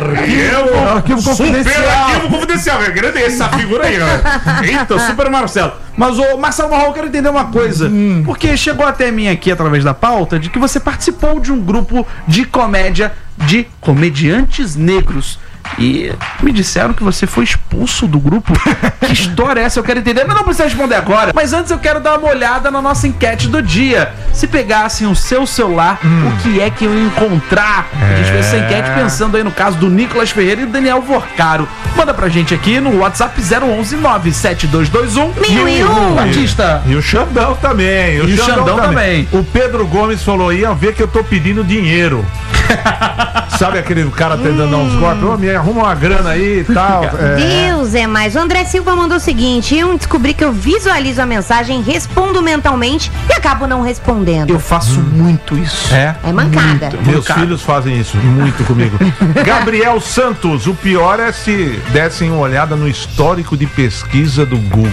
Arquivo confidencial. Grande essa figura aí, galera. Eita, Super Marcelo. Mas, ô Marcelo Marrom, eu quero entender uma coisa. Porque chegou até mim aqui, através da pauta, de que você participou de um grupo de comédia de comediantes negros. E me disseram que você foi expulso do grupo. Que história é essa? Eu quero entender, mas não precisa responder agora. Mas antes eu quero dar uma olhada na nossa enquete do dia. Se pegassem o seu celular, o que é que eu ia encontrar? A gente fez essa enquete pensando aí no caso do Nicolas Ferreira e do Daniel Vorcaro. Manda pra gente aqui no WhatsApp 011 97221 1001. Batista. E o Xandão também. E o Xandão também. O Pedro Gomes falou, ia ver que eu tô pedindo dinheiro. Sabe aquele cara tentando dar uns golpes? Ô, me arruma uma grana aí e tal. Deus é mais. O André Silva mandou o seguinte: eu descobri que eu visualizo a mensagem, respondo mentalmente e acabo não respondendo. Eu faço muito isso. É mancada. Meus filhos fazem isso muito comigo. Gabriel Santos, o pior é se dessem uma olhada no histórico de pesquisa do Google.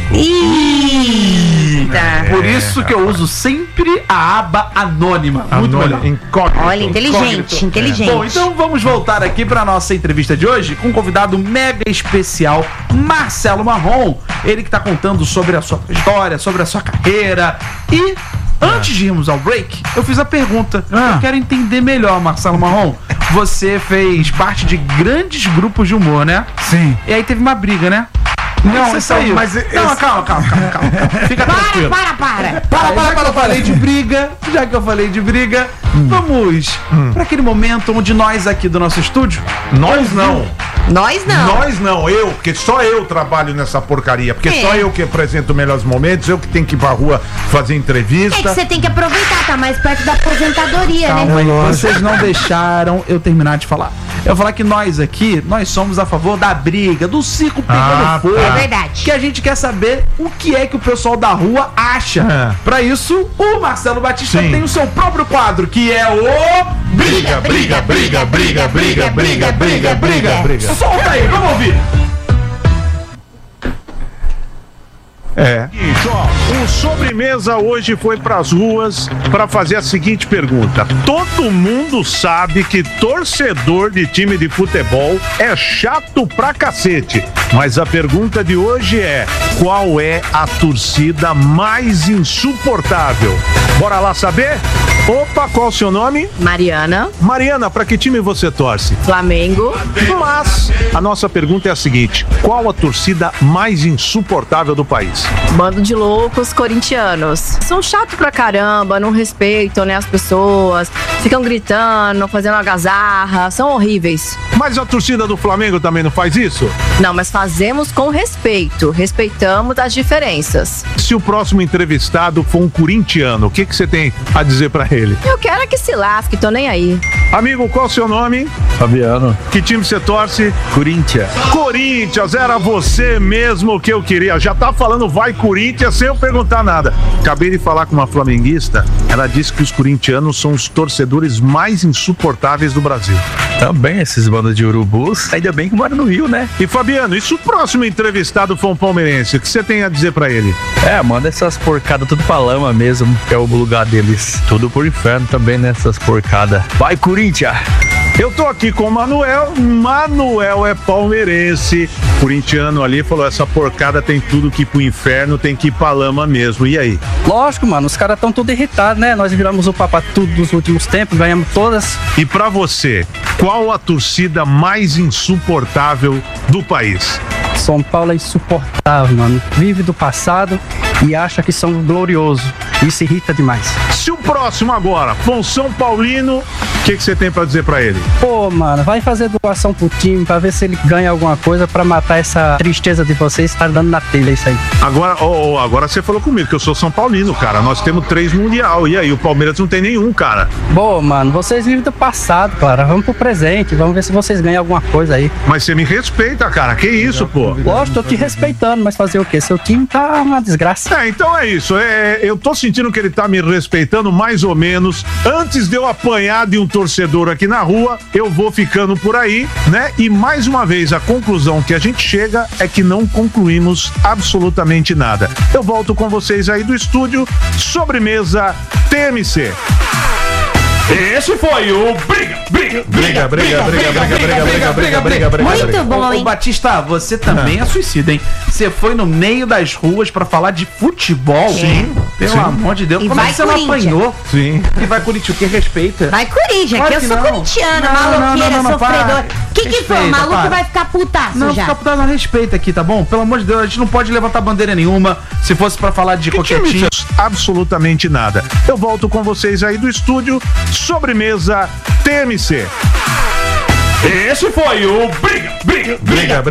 Por isso que eu uso sempre a aba anônima. Muito melhor. Incógnito. Olha, inteligente. Bom, então vamos voltar aqui para nossa entrevista de hoje com um convidado mega especial, Marcelo Marrom. Ele que está contando sobre a sua história, sobre a sua carreira. E antes de irmos ao break, eu fiz a pergunta. Eu quero entender melhor, Marcelo Marrom. Você fez parte de grandes grupos de humor, né? Sim. E aí teve uma briga, né? Não, você saiu. mas Não, calma. Fica tranquilo. Já que eu falei de briga, vamos para aquele momento onde nós aqui do nosso estúdio... Nós não. Nós não. Porque só eu trabalho nessa porcaria. Porque só eu que apresento melhores momentos, eu que tenho que ir pra rua fazer entrevista. É que você tem que aproveitar, tá mais perto da aposentadoria, Calma né? aí, vocês não deixaram eu terminar de falar. Eu vou falar que nós aqui, nós somos a favor da briga, do circo pegando fogo. É verdade. Que a gente quer saber o que é que o pessoal da rua acha. Pra isso, o Marcelo Batista tem o seu próprio quadro, que é o... Briga. Solta aí, vamos ouvir. O Sobremesa hoje foi pras ruas para fazer a seguinte pergunta: todo mundo sabe que torcedor de time de futebol é chato pra cacete, mas a pergunta de hoje é: qual é a torcida mais insuportável? Bora lá saber? Opa, qual o seu nome? Mariana. Mariana, pra que time você torce? Flamengo. Mas a nossa pergunta é a seguinte: qual a torcida mais insuportável do país? Bando de loucos corintianos. São chatos pra caramba, não respeitam, né, as pessoas. Ficam gritando, fazendo algazarra. São horríveis. Mas a torcida do Flamengo também não faz isso? Não, mas fazemos com respeito. Respeitamos as diferenças. Se o próximo entrevistado for um corintiano, o que você tem a dizer pra ele? Eu quero é que se lasque, tô nem aí. Amigo, qual o seu nome? Fabiano. Que time você torce? Corinthians. Corinthians, era você mesmo que eu queria. Já tá falando vai Corinthians sem eu perguntar nada. Acabei de falar com uma flamenguista, ela disse que os corintianos são os torcedores mais insuportáveis do Brasil. Também esses bandos de urubus, ainda bem que mora no Rio, né? E Fabiano, e se o próximo entrevistado for um palmeirense, o que você tem a dizer pra ele? Manda essas porcadas tudo pra lama mesmo, que é o lugar deles. Tudo por inferno também, né? Essas porcadas. Vai, Corinthians! Eu tô aqui com o Manuel. Manuel é palmeirense. Corintiano ali falou: essa porcada tem tudo que ir pro inferno, tem que ir pra lama mesmo. E aí? Lógico, mano, os caras estão tudo irritados, né? Nós viramos o papo tudo nos últimos tempos, ganhamos todas. E pra você, qual a torcida mais insuportável do país? São Paulo é insuportável, mano. Vive do passado e acha que são gloriosos. Isso irrita demais. Se o próximo agora for um São Paulino, o que você tem pra dizer pra ele? Pô, mano, vai fazer doação pro time pra ver se ele ganha alguma coisa pra matar essa tristeza de vocês. Tá dando na telha isso aí. Agora você falou comigo que eu sou São Paulino, cara. Nós temos 3 mundial. E aí, o Palmeiras não tem nenhum, cara. Pô, mano, vocês vivem do passado, cara. Vamos pro presente. Vamos ver se vocês ganham alguma coisa aí. Mas você me respeita, cara. Que isso, pô? Lógico, tô te respeitando, mas fazer o quê? Seu time tá uma desgraça. Então é isso. Eu tô sentindo que ele tá me respeitando mais ou menos. Antes de eu apanhar de um torcedor aqui na rua, eu vou ficando por aí, né? E mais uma vez, a conclusão que a gente chega é que não concluímos absolutamente nada. Eu volto com vocês aí do estúdio. Sobremesa TMC. Esse foi o Briga. Muito bom, hein? Ô, Batista, você também é suicida, hein? Você foi no meio das ruas pra falar de futebol. Sim. Pelo amor de Deus. E Como é vai que você não Corinthians. apanhou? Sim. E vai Corinthians, o que respeita? Vai Corinthians, Claro que eu que sou não. corintiana, Não, maloqueira, não, sofredora. para. O que foi? Respeita, O maluco para. vai ficar putaço Não, já. fica putado, não respeita aqui, tá bom? Pelo amor de Deus, a gente não pode levantar bandeira nenhuma. Se fosse pra falar de qualquer time. Absolutamente nada. Eu volto com vocês aí do estúdio. Sobremesa TMC. Esse foi o Briga.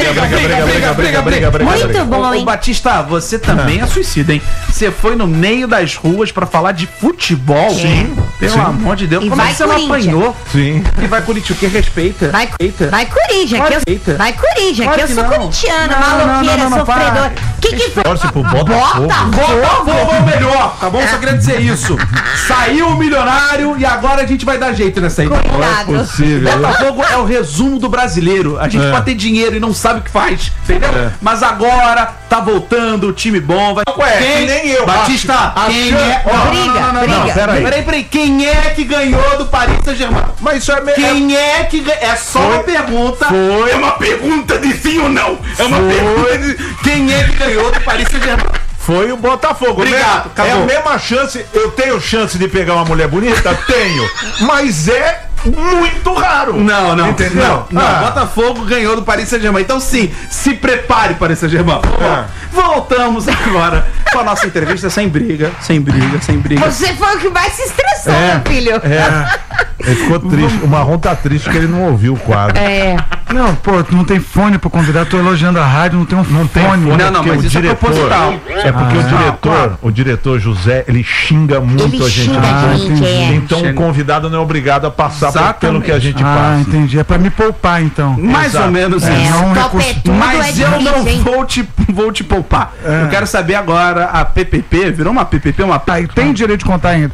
Muito bom, Ô, hein? Batista, você também é suicida, hein? Você foi no meio das ruas pra falar de futebol. Sim. Pelo amor de Deus. E Como é vai que você não Corinthians. apanhou? Sim. E vai Corinthians, o que respeita? Vai Corinthians, Claro que eu que não. vai Corinthians, Claro que eu que sou não. corintiana, Não, maloqueira, não, para. sofredora. O que foi? Torce pro Botafogo. Botafogo é o melhor, tá bom? Só queria dizer isso. Saiu o milionário e agora a gente vai dar jeito nessa aí. Cuidado. Botafogo é o resumo do brasileiro. A gente pode ter dinheiro e não sabe o que faz, entendeu? Mas agora tá voltando o time bom. Vai... que nem eu, Batista, quem é... Briga. Peraí. Quem é que ganhou do Paris Saint-Germain? Mas isso é Quem é que ganhou? É só uma pergunta. É uma pergunta de sim ou não. É uma pergunta de... Quem é que ganhou do Paris Saint-Germain? Foi o Botafogo. Obrigado, É a acabou. mesma chance. Eu tenho chance de pegar uma mulher bonita? Tenho. Mas é muito raro. Não. Entendeu? Não. Ah. Botafogo ganhou do Paris Saint-Germain. Então sim, se prepare para Paris Saint-Germain. Voltamos agora com a nossa entrevista sem briga. Você foi o que mais se estressou, meu filho. Ele ficou triste. O Marrom tá triste que ele não ouviu o quadro. Não, pô, não tem fone pro convidado, tô elogiando a rádio, não tem um fone. Não, mas isso é proposital. É porque o diretor José, ele xinga muito Ele a gente. xinga na a gente, rádio. Então o convidado não é obrigado a passar pelo que a gente passa. Entendi. É pra me poupar, então. Mais ou menos isso. não, o recurso- topetudo Mas é eu difícil, não hein? vou te poupar. Eu quero saber agora, a PPP, virou uma PPP, uma Aí tem direito de contar ainda.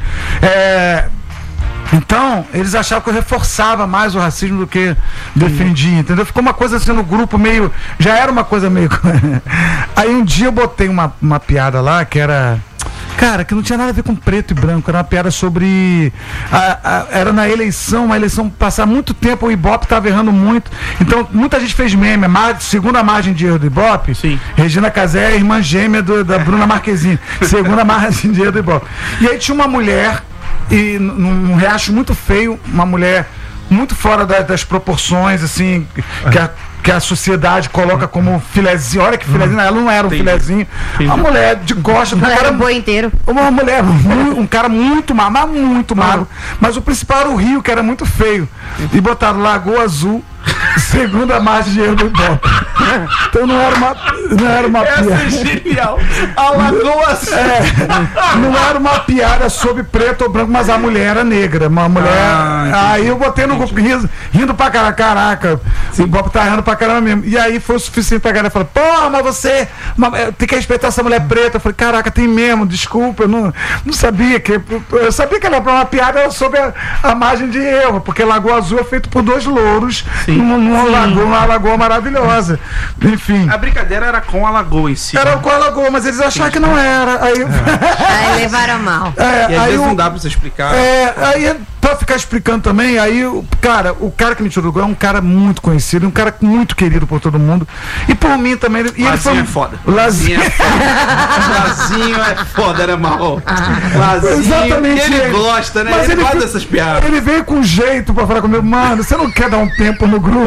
Então, eles achavam que eu reforçava mais o racismo do que defendia, entendeu? Ficou uma coisa assim no grupo meio. Já era uma coisa meio. Aí um dia eu botei uma piada lá que era. Cara, que não tinha nada a ver com preto e branco, era uma piada sobre. Era na eleição, uma eleição passar muito tempo, o Ibope estava errando muito. Então, muita gente fez meme. Segunda margem de erro do Ibope, Sim. Regina Casé é a irmã gêmea da Bruna Marquezine. Segunda margem de erro do Ibope. E aí tinha uma mulher, e num riacho muito feio, uma mulher muito fora das proporções, assim, que a sociedade coloca como filezinho. Olha que filezinho, ela não era um filezinho. Uma mulher de costa, Não era o boi inteiro. uma mulher, um cara muito magro, mas muito magro. Mas o principal era o Rio, que era muito feio. E botaram Lagoa Azul, segunda margem de erro do Ibope. Então não era uma Essa piada. é genial. A Lagoa Não era uma piada sobre preto ou branco, mas a mulher era negra. Uma mulher. Aí eu botei no grupo rindo pra caraca. O Ibope tá rindo pra caramba mesmo. E aí foi o suficiente pra galera falar: porra, mas você tem que respeitar essa mulher preta. Eu falei: caraca, tem mesmo, desculpa. Eu não sabia que. Eu sabia que era uma piada sobre a margem de erro, porque Lagoa Azul é feito por dois louros numa lagoa maravilhosa. Enfim. A brincadeira era com a Lagoa em si. Era com a lagoa, mas eles acharam que não era. Aí. Aí levaram a mal. E às aí vezes o- não dá pra você explicar. Aí, pra ficar explicando também, aí o cara que me tirou do gol é um cara muito conhecido, um cara muito querido por todo mundo. E por mim também. E Lazinho é foda. Lazinho. Lazinho é foda, né, Marrom? Lazinho. Exatamente. Ele gosta, né? Mas Ele gosta dessas piadas. Ele veio com jeito pra falar comigo: mano, você não quer dar um tempo no grupo?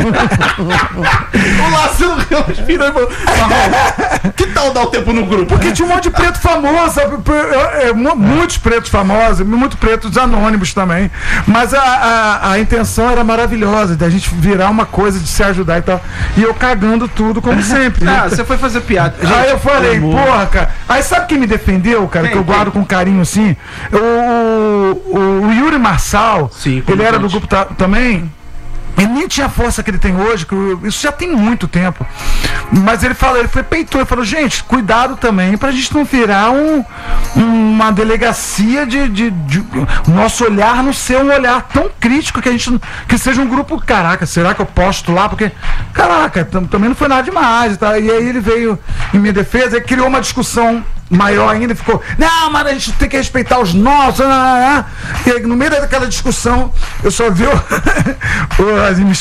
O Lazinho respira e falou: Marrom, que tal dar o tempo no grupo? Porque tinha um monte de preto famoso, sabe? Muitos pretos famosos, muitos pretos anônimos também. Mas a intenção era maravilhosa, da gente virar uma coisa de se ajudar e tal. E eu cagando tudo, como sempre. Né? Ah, você foi fazer piada. Aí eu falei: amor. porra, cara. Aí sabe quem me defendeu, cara, que eu guardo com carinho assim? O Yuri Marçal, Sim, ele era do comandante. grupo também. Ele nem tinha a força que ele tem hoje, isso já tem muito tempo. Mas ele peitou, ele falou: gente, cuidado também pra gente não virar uma delegacia de nosso olhar não ser um olhar tão crítico que seja um grupo, caraca, será que eu posto lá? Porque, caraca, também não foi nada demais. Tá? E aí ele veio em minha defesa e criou uma discussão maior ainda, ficou, não, mas a gente tem que respeitar os nossos. E aí, no meio daquela discussão, eu só vi